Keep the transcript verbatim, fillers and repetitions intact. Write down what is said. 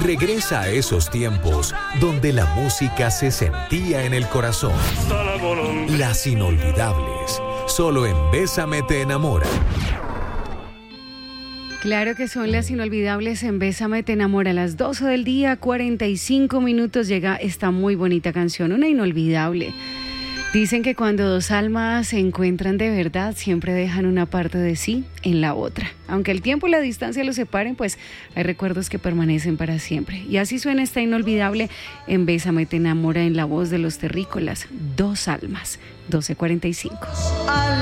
Regresa a esos tiempos donde la música se sentía en el corazón. Las inolvidables, solo en Bésame te enamora. Claro que son las inolvidables en Bésame te enamora. A las doce del día, cuarenta y cinco minutos llega esta muy bonita canción, una inolvidable. Dicen que cuando dos almas se encuentran de verdad, siempre dejan una parte de sí en la otra. Aunque el tiempo y la distancia los separen, pues hay recuerdos que permanecen para siempre. Y así suena esta inolvidable en Bésame te enamora en la voz de Los Terrícolas, Dos Almas, doce cuarenta y cinco.